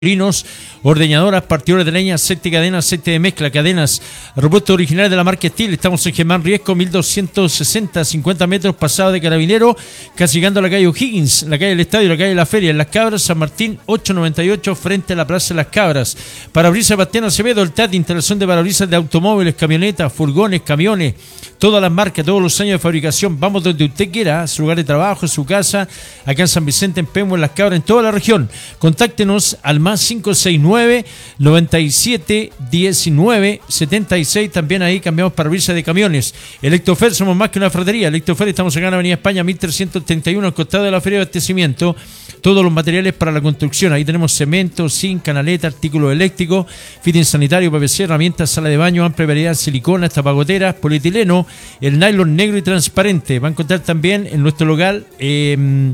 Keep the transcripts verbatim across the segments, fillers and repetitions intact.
Linos, ordeñadoras, partidores de leña, aceite de cadena, aceite de mezcla, cadenas, repuestos originales de la marca Steel. Estamos en Germán Riesco, mil doscientos sesenta, cincuenta metros pasado de Carabinero, casi llegando a la calle O'Higgins, la calle del Estadio, la calle de la Feria, en Las Cabras, San Martín, ochocientos noventa y ocho, frente a la Plaza de Las Cabras. Parabrisas Bastián Acevedo, el T A T, instalación de parabrisas de automóviles, camionetas, furgones, camiones, todas las marcas, todos los años de fabricación. Vamos donde usted quiera, a su lugar de trabajo, en su casa, acá en San Vicente, en Pemo, en Las Cabras, en toda la región. Contáctenos al más cinco seis nueve, noventa y siete, diecinueve, setenta y seis. También ahí cambiamos parabrisas de camiones. Electrofer, somos más que una ferretería. Electrofer, estamos acá en Avenida España mil trescientos treinta y uno, al costado de la Feria de Abastecimiento. Todos los materiales para la construcción. Ahí tenemos cemento, zinc, canaleta, artículos eléctricos, fitting sanitario, P V C, herramientas, sala de baño, amplia variedad, silicona, tapagoteras, polietileno, el nylon negro y transparente. Va a encontrar también en nuestro local eh,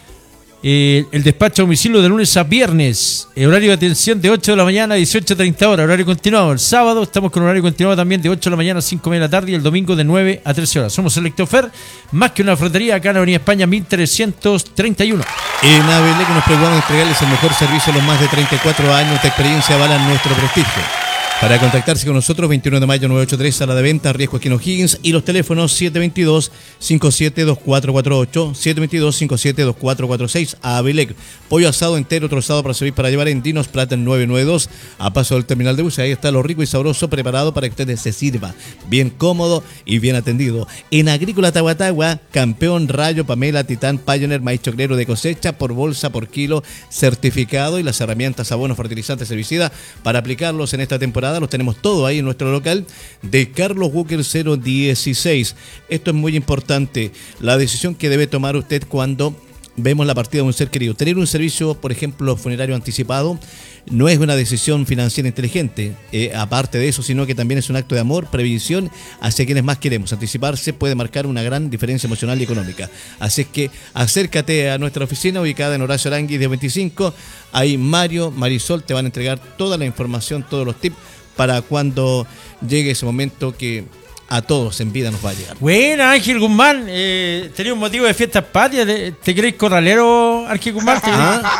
Eh, el despacho a domicilio de lunes a viernes, el horario de atención de ocho de la mañana a dieciocho treinta horas, horario continuado. El sábado estamos con horario continuado también de ocho de la mañana a cinco de la tarde, y el domingo de nueve a trece horas. Somos Electrofer, más que una ferretería, acá en Avenida España mil trescientos treinta y uno. En Abelec nos preocupamos de entregarles el mejor servicio. Los más de treinta y cuatro años de experiencia avalan nuestro prestigio. Para contactarse con nosotros, veintiuno de mayo novecientos ochenta y tres, sala de venta, Riesgo Esquina O'Higgins, y los teléfonos siete dos dos, cinco siete dos cuatro cuatro ocho, siete dos dos, cinco siete dos cuatro cuatro seis. A Abelec, pollo asado entero, trozado para servir, para llevar en Dinos Plata en novecientos noventa y dos, a paso del terminal de buses. Ahí está lo rico y sabroso, preparado para que ustedes se sirva, bien cómodo y bien atendido. En Agrícola Tahuatahua, Campeón, Rayo, Pamela, Titán, Pioneer, maíz choclero de cosecha, por bolsa, por kilo, certificado, y las herramientas, abonos, fertilizantes, herbicidas para aplicarlos en esta temporada. Los tenemos todo ahí en nuestro local de Carlos Walker cero dieciséis. Esto es muy importante, la decisión que debe tomar usted cuando vemos la partida de un ser querido. Tener un servicio, por ejemplo, funerario anticipado, no es una decisión financiera inteligente, eh, aparte de eso, sino que también es un acto de amor, previsión hacia quienes más queremos. Anticiparse puede marcar una gran diferencia emocional y económica. Así es que acércate a nuestra oficina ubicada en Horacio Arangui de veinticinco. Ahí Mario, Marisol te van a entregar toda la información, todos los tips para cuando llegue ese momento que a todos en vida nos va a llegar. Buena, Ángel Guzmán, eh, tenía un motivo de fiestas patrias. ¿Te, te crees corralero, Ángel Guzmán? ¿Te ¿Ah?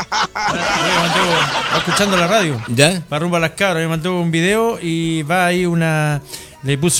Me mandó, escuchando la radio, ¿ya? Va rumbo a Las Cabras, me mandó un video y va ahí una... Le puso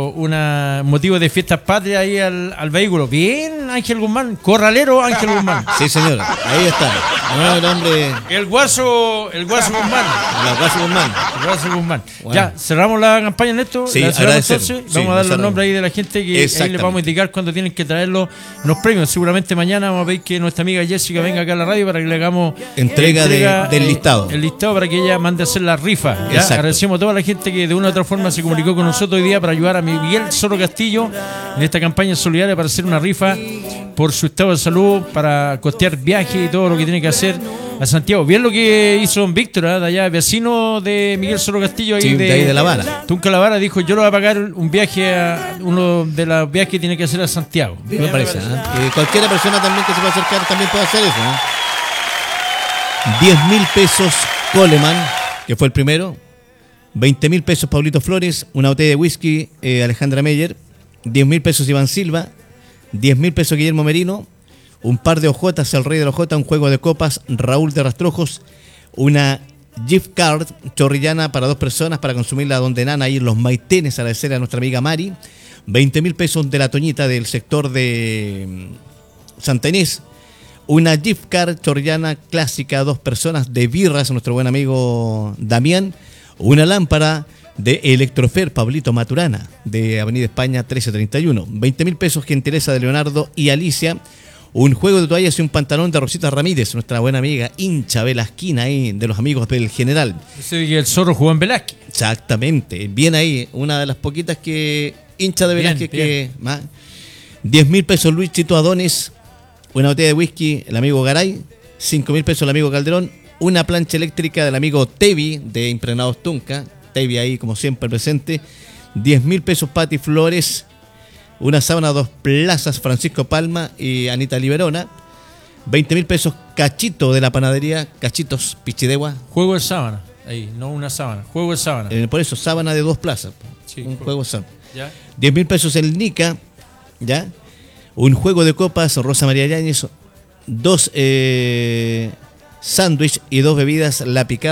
una motivo de fiestas patrias ahí al, al vehículo. Bien, Ángel Guzmán, corralero Ángel Guzmán. Sí, señor, ahí está. No, el hombre. El guaso, el guaso Guzmán. El guaso Guzmán. El guaso Guzmán. Bueno. Ya, cerramos la campaña en esto. Sí, agradecer. Entonces, sí, vamos a dar los nombres ahí de la gente que ahí les vamos a indicar cuando tienen que traer los, los premios. Seguramente mañana vamos a pedir que nuestra amiga Jessica venga acá a la radio para que le hagamos entrega, entrega de, del eh, listado. El listado para que ella mande a hacer la rifa. ¿Ya? Agradecemos a toda la gente que de una u otra forma se comunicó con nosotros hoy día para ayudar a Miguel Zorro Castillo en esta campaña solidaria para hacer una rifa por su estado de salud, para costear viajes y todo lo que tiene que hacer a Santiago. Bien lo que hizo don Víctor, ¿eh? De allá, vecino de Miguel Zorro Castillo, ahí, sí, de, de ahí de La Vara. Tunca La Vara, dijo: yo le voy a pagar un viaje, a uno de los viajes que tiene que hacer a Santiago. Me, me parece, parece. ¿eh? Eh, cualquier persona también que se pueda acercar también puede hacer eso, ¿eh? diez mil pesos Coleman, que fue el primero. veinte mil pesos Paulito Flores, una botella de whisky eh, Alejandra Meyer, diez mil pesos Iván Silva, diez mil pesos Guillermo Merino, un par de ojotas, el rey de la ojota, un juego de copas Raúl de Rastrojos, una gift card chorrillana para dos personas para consumirla donde Nana y en los Maitenes, agradecer a nuestra amiga Mari, veinte mil pesos de la Toñita del sector de Santa Inés, una gift card chorrillana clásica, dos personas de birras, nuestro buen amigo Damián, una lámpara de Electrofer Pablito Maturana de Avenida España trece treinta y uno, veinte mil pesos gentileza de Leonardo y Alicia, un juego de toallas y un pantalón de Rosita Ramírez, nuestra buena amiga hincha Velasquina ahí de los amigos del general. Ese que el Zorro jugó en Velázquez. Exactamente, bien ahí, una de las poquitas que hincha de Velázquez bien, que bien. Más. diez mil pesos Luis Chito Adonis, una botella de whisky el amigo Garay, cinco mil pesos el amigo Calderón, una plancha eléctrica del amigo Tevi de Impregnados Tunca, Tevi ahí como siempre presente, diez mil pesos Pati Flores, una sábana dos plazas Francisco Palma y Anita Liberona, veinte mil pesos Cachito de la panadería Cachitos Pichidegua. Juego de sábana, ahí, no una sábana, juego de sábana. Eh, por eso, sábana de dos plazas, sí, un juego, juego de sábana. ¿Ya? diez mil pesos el Nica, ¿ya? Un juego de copas Rosa María Yáñez, dos... Eh, sándwich y dos bebidas La Picada